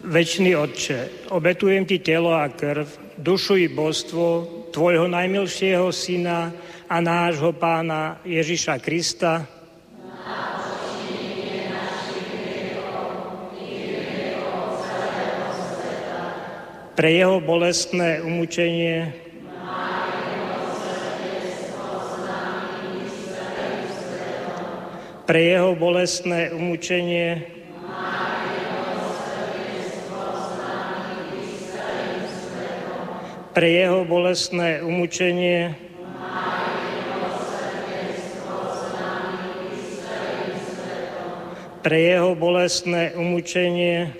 Večný Otče, obetujem Ti telo a krv, dušu i božstvo Tvojho najmilšieho Syna a nášho Pána Ježiša Krista, pre jeho bolestné umúčenie, pre jeho bolestné umúčenie, pre jeho bolestné umúčenie, pre jeho bolestné umúčenie,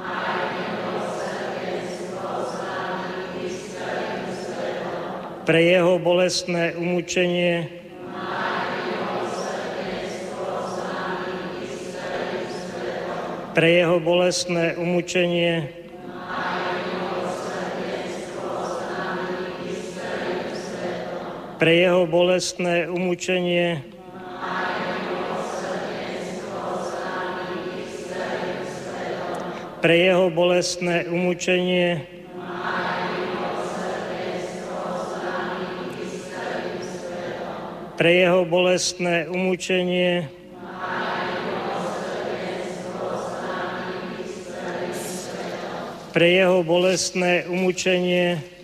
pre jeho bolestné umúčenie, pre jeho bolestné umúčenie, pre jeho bolestné umúčenie, pre jeho bolestné umúčenie, pre jeho bolestné umúčenie, pre jeho bolestné umúčenie,